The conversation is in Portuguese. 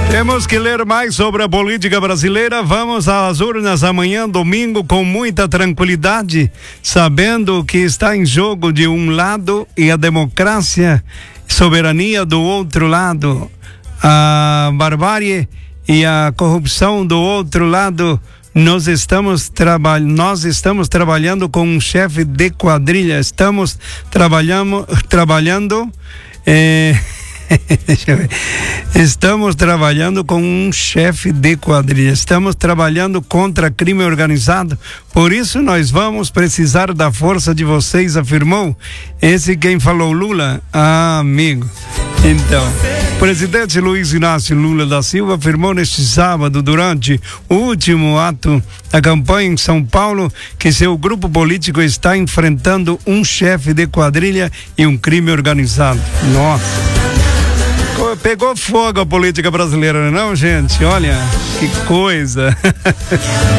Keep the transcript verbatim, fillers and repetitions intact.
Temos que ler mais sobre a política brasileira. Vamos às urnas amanhã, domingo, com muita tranquilidade, sabendo que está em jogo de um lado e a democracia, soberania do outro lado, a barbárie e a corrupção do outro lado. Nós estamos, traba nós estamos trabalhando com um chefe de quadrilha, estamos trabalhando, trabalhando eh, deixa eu ver. Estamos trabalhando com um chefe de quadrilha, estamos trabalhando contra crime organizado, por isso nós vamos precisar da força de vocês, afirmou esse quem falou, Lula. Ah, amigo, então, o presidente Luiz Inácio Lula da Silva afirmou neste sábado, durante o último ato da campanha em São Paulo, que seu grupo político está enfrentando um chefe de quadrilha e um crime organizado. Nossa, pegou fogo a política brasileira, não, gente? Olha, que coisa.